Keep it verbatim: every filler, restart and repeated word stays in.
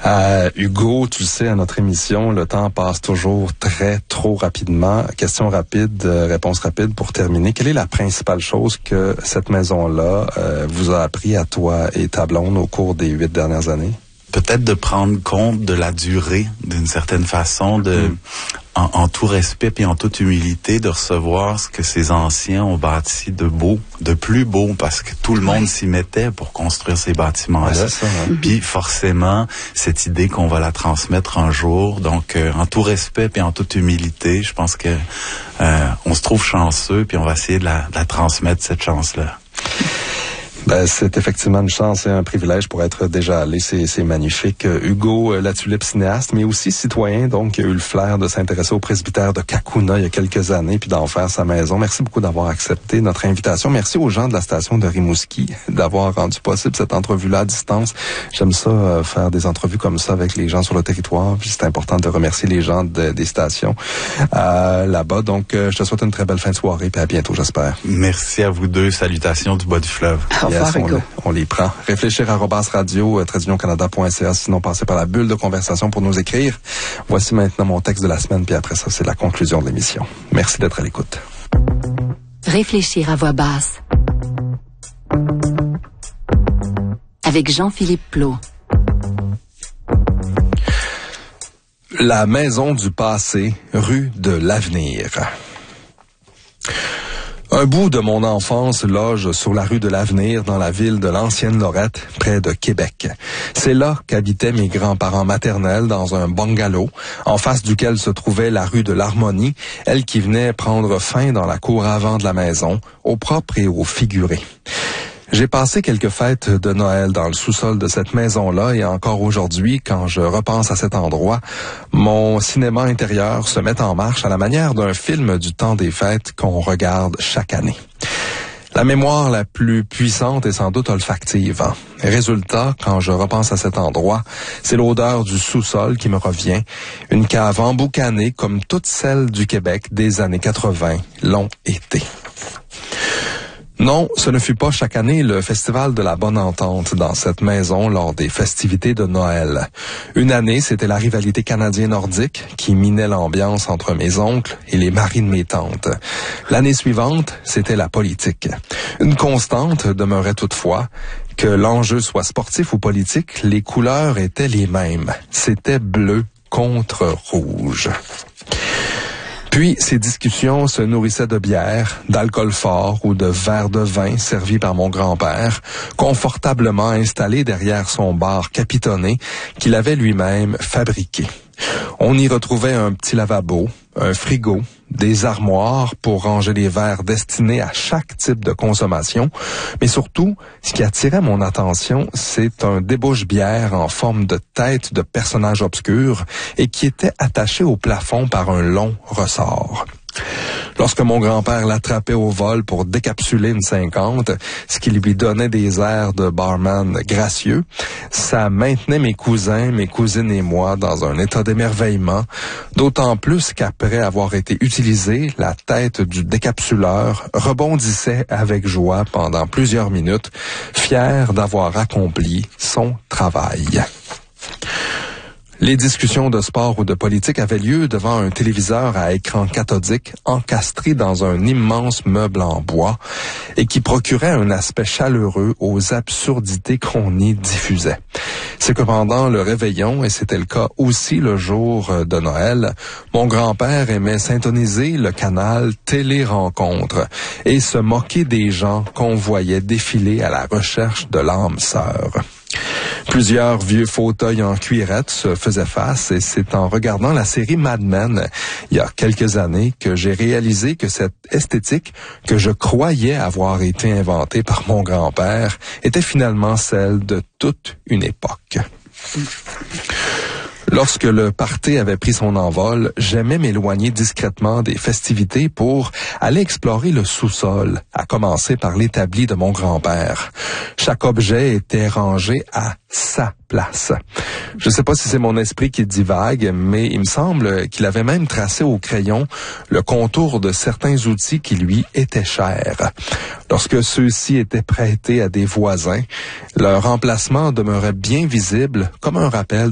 Euh, Hugo, tu sais, à notre émission, le temps passe toujours très, trop rapidement. Question rapide, euh, réponse rapide pour terminer. Quelle est la principale chose que cette maison-là euh, vous a appris à toi et ta blonde au cours des huit dernières années? Peut-être de prendre compte de la durée, d'une certaine façon, de mmh. en, en tout respect et en toute humilité, de recevoir ce que ces anciens ont bâti de beau, de plus beau, parce que tout le monde oui. s'y mettait pour construire ces bâtiments-là. Ouais, ça, hein. Puis forcément, cette idée qu'on va la transmettre un jour, donc euh, en tout respect et en toute humilité, je pense que euh, on se trouve chanceux, puis on va essayer de la, de la transmettre, cette chance-là. Ben, c'est effectivement une chance et un privilège pour être déjà allé. C'est, c'est magnifique. Hugo Latulippe, cinéaste, mais aussi citoyen, donc, qui a eu le flair de s'intéresser au presbytère de Kakuna il y a quelques années, puis d'en faire sa maison. Merci beaucoup d'avoir accepté notre invitation. Merci aux gens de la station de Rimouski d'avoir rendu possible cette entrevue-là à distance. J'aime ça, euh, faire des entrevues comme ça avec les gens sur le territoire. Puis c'est important de remercier les gens de, des stations euh, là-bas. Donc, euh, je te souhaite une très belle fin de soirée, puis à bientôt, j'espère. Merci à vous deux. Salutations du bas du fleuve. Yes, on, on les prend. Réfléchir arobase radio, euh, trait d'union canada point c a, sinon passez par la bulle de conversation pour nous écrire. Voici maintenant mon texte de la semaine, puis après ça, c'est la conclusion de l'émission. Merci d'être à l'écoute. Réfléchir à voix basse. Avec Jean-Philippe Plot. La maison du passé, rue de l'Avenir. Un bout de mon enfance loge sur la rue de l'Avenir dans la ville de l'Ancienne Lorette, près de Québec. C'est là qu'habitaient mes grands-parents maternels dans un bungalow, en face duquel se trouvait la rue de l'Harmonie, elle qui venait prendre fin dans la cour avant de la maison, au propre et au figuré. J'ai passé quelques fêtes de Noël dans le sous-sol de cette maison-là et encore aujourd'hui, quand je repense à cet endroit, mon cinéma intérieur se met en marche à la manière d'un film du temps des fêtes qu'on regarde chaque année. La mémoire la plus puissante est sans doute olfactive. Hein? Résultat, quand je repense à cet endroit, c'est l'odeur du sous-sol qui me revient, une cave emboucanée comme toutes celles du Québec des années quatre-vingt l'ont été. Non, ce ne fut pas chaque année le festival de la Bonne Entente dans cette maison lors des festivités de Noël. Une année, c'était la rivalité canadien-nordique qui minait l'ambiance entre mes oncles et les maris de mes tantes. L'année suivante, c'était la politique. Une constante demeurait toutefois, que l'enjeu soit sportif ou politique, les couleurs étaient les mêmes. C'était bleu contre rouge. Puis, ces discussions se nourrissaient de bière, d'alcool fort ou de verres de vin servis par mon grand-père, confortablement installé derrière son bar capitonné qu'il avait lui-même fabriqué. On y retrouvait un petit lavabo, un frigo, des armoires pour ranger les verres destinés à chaque type de consommation, mais surtout, ce qui attirait mon attention, c'est un débouche-bière en forme de tête de personnage obscur et qui était attaché au plafond par un long ressort. Lorsque mon grand-père l'attrapait au vol pour décapsuler une cinquante, ce qui lui donnait des airs de barman gracieux, ça maintenait mes cousins, mes cousines et moi dans un état d'émerveillement, d'autant plus qu'après avoir été utilisée, la tête du décapsuleur rebondissait avec joie pendant plusieurs minutes, fier d'avoir accompli son travail. Les discussions de sport ou de politique avaient lieu devant un téléviseur à écran cathodique encastré dans un immense meuble en bois et qui procurait un aspect chaleureux aux absurdités qu'on y diffusait. C'est que pendant le réveillon, et c'était le cas aussi le jour de Noël, mon grand-père aimait syntoniser le canal Télé-Rencontre et se moquer des gens qu'on voyait défiler à la recherche de l'âme sœur. Plusieurs vieux fauteuils en cuirette se faisaient face et c'est en regardant la série Mad Men il y a quelques années que j'ai réalisé que cette esthétique que je croyais avoir été inventée par mon grand-père était finalement celle de toute une époque. Lorsque le party avait pris son envol, j'aimais m'éloigner discrètement des festivités pour aller explorer le sous-sol, à commencer par l'établi de mon grand-père. Chaque objet était rangé à sa place. Je ne sais pas si c'est mon esprit qui divague, mais il me semble qu'il avait même tracé au crayon le contour de certains outils qui lui étaient chers. Lorsque ceux-ci étaient prêtés à des voisins, leur emplacement demeurait bien visible comme un rappel